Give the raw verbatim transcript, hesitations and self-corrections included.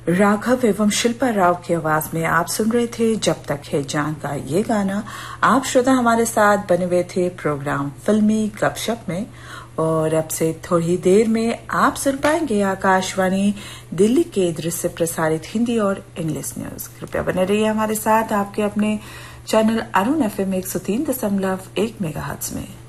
राघव एवं शिल्पा राव की आवाज में आप सुन रहे थे जब तक है जान का ये गाना। आप श्रोता हमारे साथ बने हुए थे प्रोग्राम फिल्मी गपशप में, और अब से थोड़ी देर में आप सुन पाएंगे आकाशवाणी दिल्ली केंद्र से प्रसारित हिंदी और इंग्लिश न्यूज। कृपया बने रहिए हमारे साथ आपके अपने चैनल अरुण एफ एम एक सौ तीन दशमलव एक मेगाहर्ट्ज में।